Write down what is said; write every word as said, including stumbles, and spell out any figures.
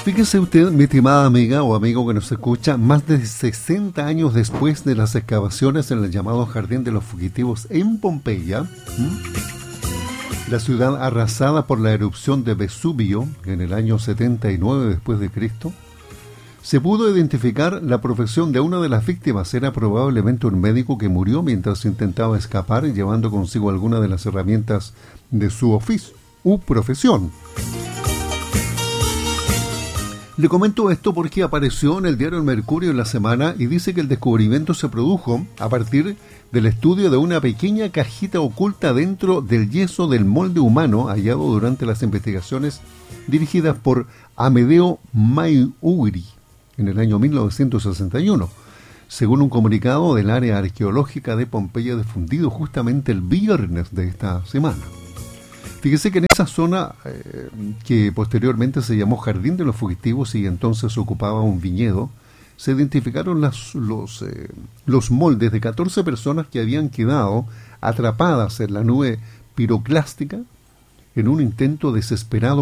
Fíjese usted, mi estimada amiga o amigo que nos escucha, más de sesenta años después de las excavaciones en el llamado Jardín de los Fugitivos en Pompeya, ¿m? la ciudad arrasada por la erupción de Vesubio en el año setenta y nueve después de Cristo, se pudo identificar la profesión de una de las víctimas. Era probablemente un médico que murió mientras intentaba escapar, llevando consigo alguna de las herramientas de su oficio u profesión. Le comento esto porque apareció en el diario El Mercurio en la semana y dice que el descubrimiento se produjo a partir del estudio de una pequeña cajita oculta dentro del yeso del molde humano hallado durante las investigaciones dirigidas por Amedeo Maiuri en el año mil novecientos sesenta y uno, según un comunicado del área arqueológica de Pompeya difundido justamente el viernes de esta semana. Fíjese que en esa zona, eh, que posteriormente se llamó Jardín de los Fugitivos y entonces ocupaba un viñedo, se identificaron las, los, eh, los moldes de catorce personas que habían quedado atrapadas en la nube piroclástica en un intento desesperado